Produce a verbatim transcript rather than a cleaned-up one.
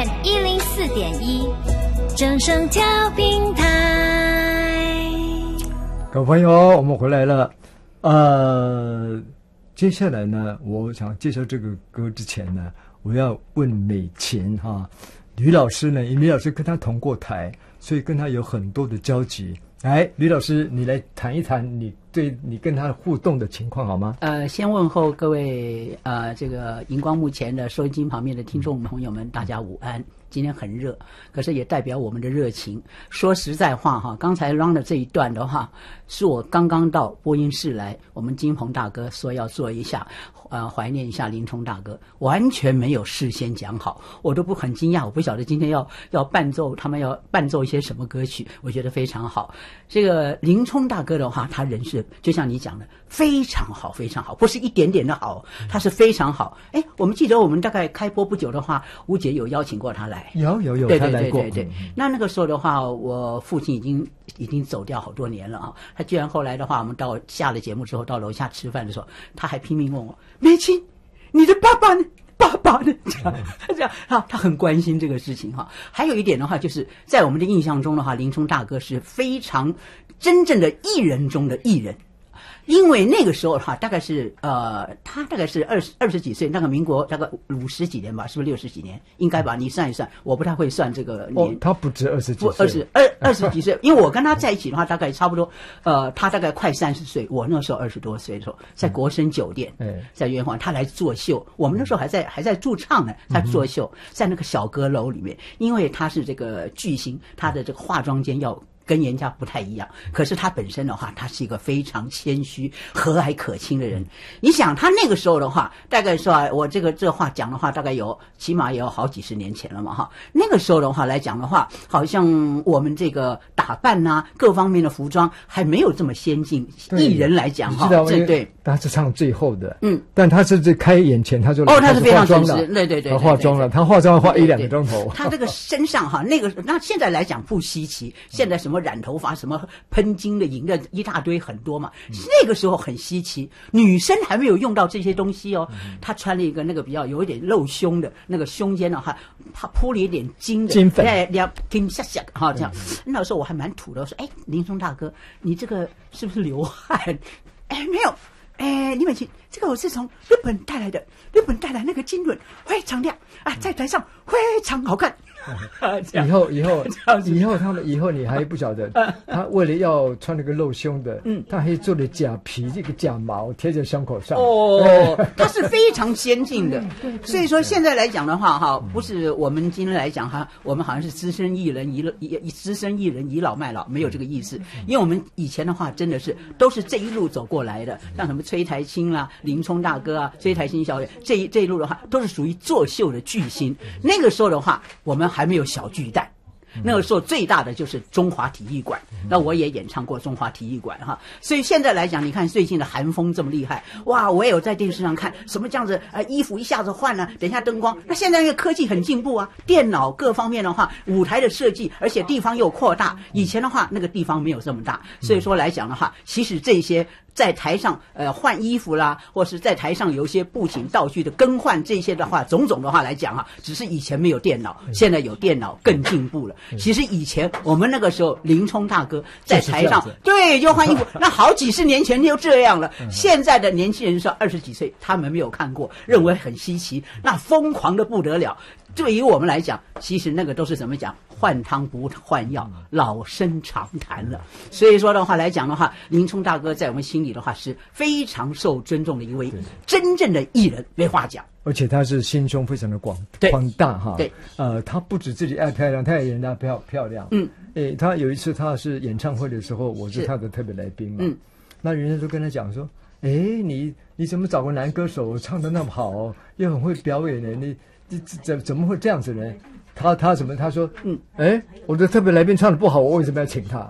M 一零四点一，正声调频台。 各位朋友，我们回来了。呃，接下来呢，我想介绍这个歌之前呢，我要问美琴哈，吕老师呢，因为吕老师跟他同过台，所以跟他有很多的交集。来，吕老师，你来谈一谈你对你跟他互动的情况好吗？ 呃，先问候各位呃，这个荧光幕前的收音机旁边的听众朋友们，大家午安。今天很热，可是也代表我们的热情。说实在话哈，刚才 run 的这一段的话，是我刚刚到播音室来，我们金鹏大哥说要做一下，呃，怀念一下林冲大哥，完全没有事先讲好，我都不很惊讶，我不晓得今天要要伴奏，他们要伴奏一些什么歌曲，我觉得非常好。这个林冲大哥的话，他人是就像你讲的，非常好，非常好，不是一点点的好，他是非常好。哎，我们记得我们大概开播不久的话，吴姐有邀请过他来。 有有有， 对对他来过。 对对对，那那个时候的话，我父亲已经已经走掉好多年了啊。他居然后来的话，我们到下了节目之后，到楼下吃饭的时候，他还拼命问我：“美琴，你的爸爸呢？爸爸呢？”这样这样，他他很关心这个事情哈。还有一点的话，就是在我们的印象中的话，林冲大哥是非常真正的艺人中的艺人。因为那个时候哈，大概是呃，他大概是二十二十几岁，那个民国大概五十几年吧，是不是六十几年？应该吧？你算一算，我不太会算这个年。 哦，他不止二十几岁， 不二十二二十几岁，因为我跟他在一起的话，大概差不多，呃，他大概快三十岁，我那时候二十多岁的时候，在国生酒店，嗯、在圆环，他来做秀，我们那时候还在还在驻唱呢，他做秀，在那个小阁楼里面，因为他是这个巨星，他的这个化妆间要。跟人家不太一样，可是他本身的话，他是一个非常谦虚、和蔼可亲的人。你想，他那个时候的话，大概说啊，我这个这话讲的话，大概有起码也有好几十年前了嘛，哈。那个时候的话来讲的话，好像我们这个打扮呐、啊，各方面的服装还没有这么先进。艺人来讲哈， 对对， 他是唱最后的， 嗯， 但他是在开演前他就哦，他是非常化妆了， 对对对， 他化妆了，他化妆要花一两个钟头。 他这个身上哈，那个那现在来讲不稀奇，现在什么。什么染头发，什么喷金的、银的，一大堆很多嘛。嗯、那个时候很稀奇，女生还没有用到这些东西哦。嗯、她穿了一个那个比较有一点露胸的那个胸间呢，哈，她铺了一点金的金粉， 哎，两金下下哈这样。嗯、那时候我还蛮土的，我说：“哎，林冲大哥，你这个是不是流汗？”哎，没有。哎，李美琴，这个我是从日本带来的，日本带来那个金轮非常亮啊，在台上非常好看。 以后以后以后他们以后你还不晓得，他为了要穿那个露胸的，嗯，他还做了假皮，这个假毛贴在胸口上。 哦，他是非常先进的。所以说现在来讲的话，哈，不是我们今天来讲哈，我们好像是资深艺人倚倚资深艺人倚老卖老，没有这个意思。因为我们以前的话，真的是都是这一路走过来的，像什么崔台青啦、林冲大哥啊、崔台青小姐，这一这一路的话，都是属于作秀的巨星。那个时候的话，我们还没有小巨蛋。那个时候最大的就是中华体育馆，那我也演唱过中华体育馆哈，所以现在来讲，你看最近的韩风这么厉害，哇，我也有在电视上看什么这样子，呃，衣服一下子换了，等一下灯光，那现在那个科技很进步啊，电脑各方面的话，舞台的设计，而且地方又扩大，以前的话那个地方没有这么大，所以说来讲的话，其实这些。在台上呃换衣服啦，或是在台上有一些布景道具的更换，这些的话，种种的话来讲啊，只是以前没有电脑，现在有电脑更进步了。其实以前我们那个时候，林冲大哥在台上，对，就换衣服，那好几十年前就这样了。现在的年轻人说二十几岁，他们没有看过，认为很稀奇，那疯狂的不得了。对于我们来讲，其实那个都是怎么讲？换汤不换药，老生常谈了。所以说的话来讲的话，林冲大哥在我们心里的话是非常受尊重的一位真正的艺人，没话讲。 而且他是心胸非常的广广大哈。对，呃，他不止自己爱漂亮，他也人家漂漂亮。嗯，诶，他有一次他是演唱会的时候，我是他的特别来宾嘛。嗯，那人家都跟他讲说，诶，你你怎么找个男歌手唱得那么好，又很会表演呢？你。怎怎么会这样子呢？他他怎么他说嗯哎，我的特别来宾唱的不好，我为什么要请他？